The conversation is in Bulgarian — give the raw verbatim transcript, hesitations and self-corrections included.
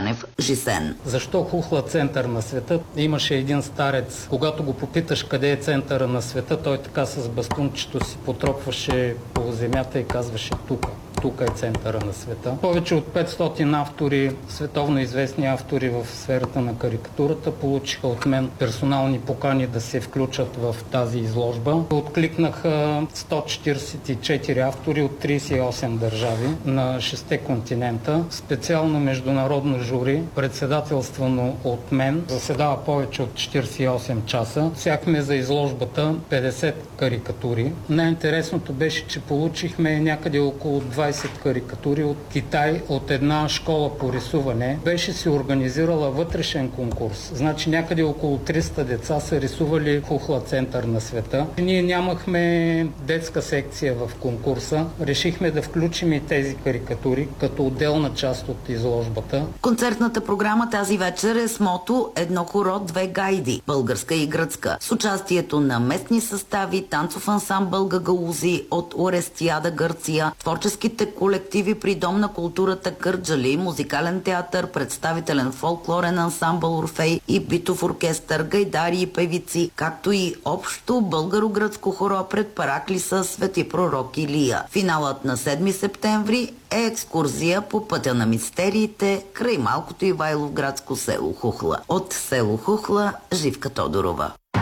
Янев Жисен. Защо Хухла център на света? Имаше един старец, когато го попиташ къде е центъра на света, той така с бастунчето си потропваше по земята и казваше тук. Тук е центъра на света. Повече от петстотин автори, световно известни автори в сферата на карикатурата, получиха от мен персонални покани да се включат в тази изложба. Откликнаха сто четиридесет и четири автори от тридесет и осем държави на шесте континента. Специално международно жури, председателствано от мен, заседава повече от четиридесет и осем часа. Сяхме за изложбата петдесет карикатури. Най-интересното беше, че получихме някъде около двадесет карикатури от Китай, от една школа по рисуване. Беше си организирала вътрешен конкурс. Значи някъде около триста деца са рисували Хухла център на света. Ние нямахме детска секция в конкурса. Решихме да включим и тези карикатури като отделна част от изложбата. Концертната програма тази вечер е с мото "Едно хоро, две гайди", българска и гръцка, с участието на местни състави, танцов ансамбъл Гагаузии от Орестиада, Гърция, творческите колективи при Дом на културата Кърджали, музикален театър, представителен фолклорен ансамбъл Орфей и битов оркестър, гайдари и певици, както и общо българо-гръцко хоро пред параклиса Свети пророк Илия. Финалът на седми септември е екскурзия по пътя на мистериите край малкото Ивайловградско село Хухла. От село Хухла, Живка Тодорова.